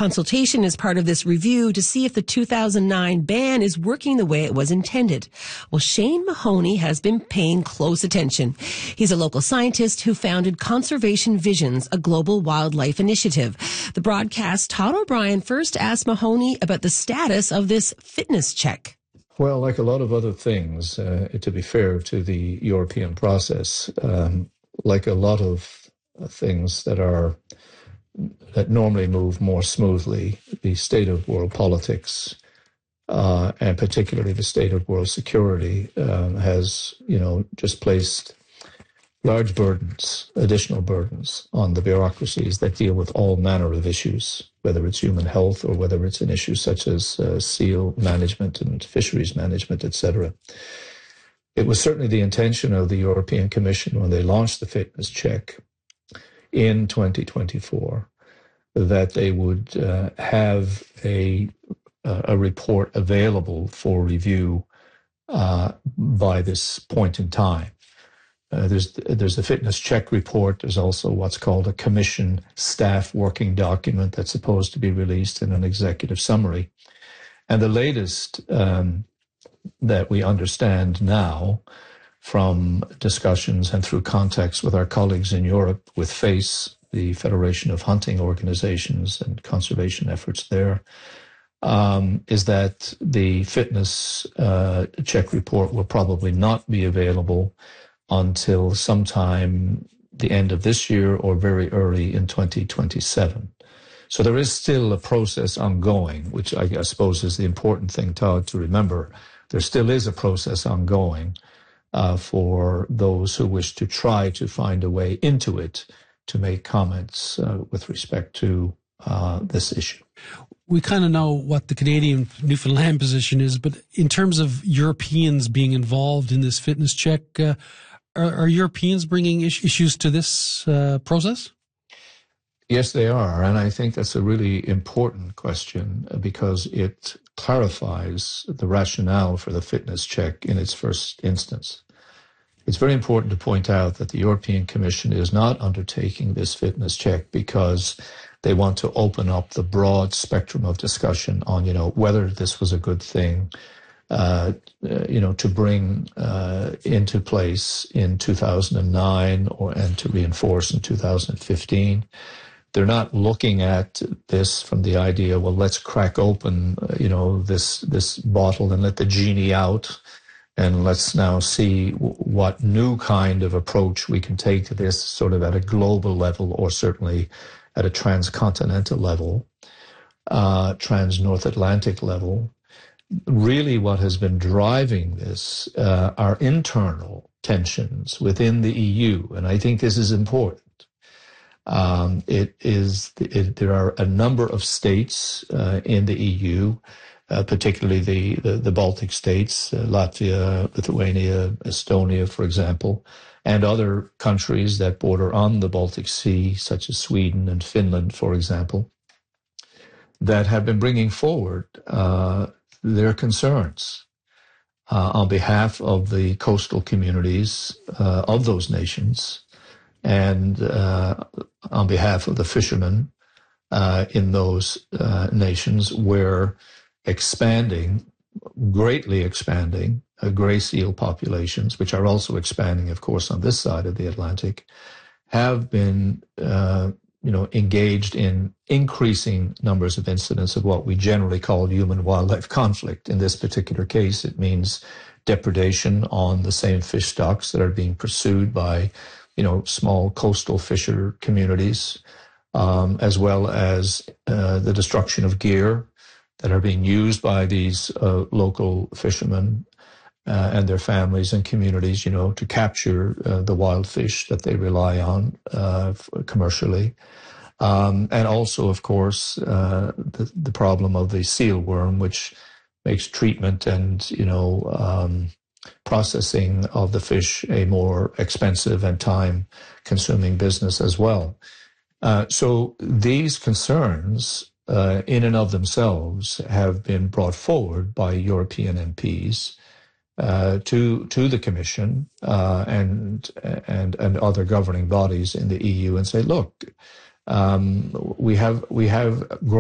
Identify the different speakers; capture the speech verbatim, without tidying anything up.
Speaker 1: consultation is part of this review to see if the two thousand nine ban is working the way it was intended. Well, Shane Mahoney has been paying close attention. He's a local scientist who founded Conservation Visions, a global wildlife initiative. The broadcast, Todd O'Brien first asked Mahoney about the status of this fitness check.
Speaker 2: Well, like a lot of other things, uh, to be fair to the European process, um, like a lot of things that are that normally move more smoothly, the state of world politics, uh, and particularly the state of world security, um, has, you know, just placed large burdens, additional burdens on the bureaucracies that deal with all manner of issues, whether it's human health or whether it's an issue such as uh, seal management and fisheries management, et cetera. It was certainly the intention of the European Commission when they launched the fitness check in twenty twenty-four that they would uh, have a, a report available for review uh, by this point in time. Uh, there's there's a fitness check report. There's also what's called a commission staff working document that's supposed to be released in an executive summary. And the latest um, that we understand now from discussions and through contacts with our colleagues in Europe, with FACE, the Federation of Hunting Organizations and conservation efforts there, um, is that the fitness uh, check report will probably not be available until sometime the end of this year or very early in twenty twenty-seven. So there is still a process ongoing, which I, I suppose is the important thing, Todd, to remember. There still is a process ongoing uh, for those who wish to try to find a way into it to make comments uh, with respect to uh, this issue.
Speaker 3: We kind of know what the Canadian Newfoundland position is, but in terms of Europeans being involved in this fitness check, uh, are, are Europeans bringing is- issues to this uh, process?
Speaker 2: Yes, they are. And I think that's a really important question because it clarifies the rationale for the fitness check in its first instance. It's very important to point out that the European Commission is not undertaking this fitness check because they want to open up the broad spectrum of discussion on, you know, whether this was a good thing, uh, uh, you know, to bring uh, into place in two thousand nine or and to reinforce in two thousand fifteen. They're not looking at this from the idea, well, let's crack open, uh, you know, this this bottle and let the genie out, and let's now see w- what new kind of approach we can take to this sort of at a global level or certainly at a transcontinental level, uh, trans-North Atlantic level. Really what has been driving this uh, are internal tensions within the E U, and I think this is important. Um, it is, it, there are a number of states uh, in the E U, uh, particularly the, the, the Baltic states, uh, Latvia, Lithuania, Estonia, for example, and other countries that border on the Baltic Sea, such as Sweden and Finland, for example, that have been bringing forward uh, their concerns uh, on behalf of the coastal communities uh, of those nations and uh, on behalf of the fishermen uh, in those uh, nations where expanding, greatly expanding, uh, gray seal populations, which are also expanding, of course, on this side of the Atlantic, have been uh, you know, engaged in increasing numbers of incidents of what we generally call human-wildlife conflict. In this particular case, it means depredation on the same fish stocks that are being pursued by you know, small coastal fisher communities, um, as well as uh, the destruction of gear that are being used by these uh, local fishermen uh, and their families and communities, you know, to capture uh, the wild fish that they rely on uh, commercially. Um, and also, of course, uh, the, the problem of the seal worm, which makes treatment and, you know, um, processing of the fish a more expensive and time-consuming business as well. Uh, so these concerns, uh, in and of themselves, have been brought forward by European M Ps uh, to to the Commission uh, and and and other governing bodies in the E U, and say, look, um, we have we have.